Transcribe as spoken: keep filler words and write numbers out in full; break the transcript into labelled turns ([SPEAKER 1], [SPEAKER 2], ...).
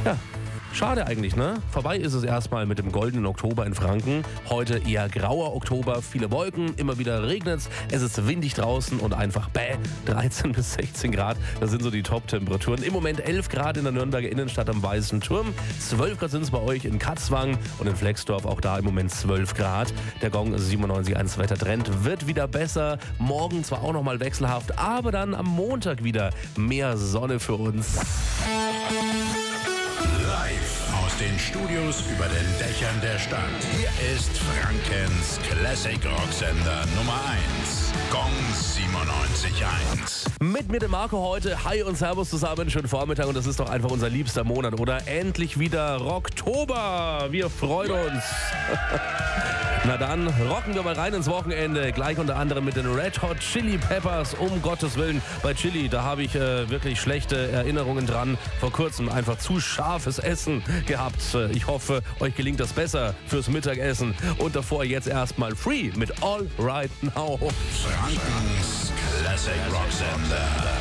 [SPEAKER 1] Ja, schade eigentlich, ne? Vorbei ist es erstmal mit dem goldenen Oktober in Franken. Heute eher grauer Oktober, viele Wolken, immer wieder regnet's. Es ist windig draußen und einfach bäh, dreizehn bis sechzehn Grad. Das sind so die Top-Temperaturen. Im Moment elf Grad in der Nürnberger Innenstadt am Weißen Turm. zwölf Grad sind es bei euch in Katzwang und in Flexdorf, auch da im Moment zwölf Grad. Der Gong siebenundneunzig Komma eins Wettertrend wird wieder besser. Morgen zwar auch nochmal wechselhaft, aber dann am Montag wieder mehr Sonne für uns.
[SPEAKER 2] Live aus den Studios über den Dächern der Stadt. Hier ist Frankens Classic Rock Sender Nummer eins. Gong siebenundneunzig Komma eins.
[SPEAKER 1] Mit mir, dem Marco, heute. Hi und Servus zusammen. Schönen Vormittag und das ist doch einfach unser liebster Monat, oder? Endlich wieder Rocktober. Wir freuen uns. Na dann, rocken wir mal rein ins Wochenende. Gleich unter anderem mit den Red Hot Chili Peppers. Um Gottes Willen, bei Chili, da habe ich äh, wirklich schlechte Erinnerungen dran. Vor kurzem einfach zu scharfes Essen gehabt. Ich hoffe, euch gelingt das besser fürs Mittagessen. Und davor jetzt erstmal Free mit All Right Now.
[SPEAKER 2] Frankens Classic Rock Sender.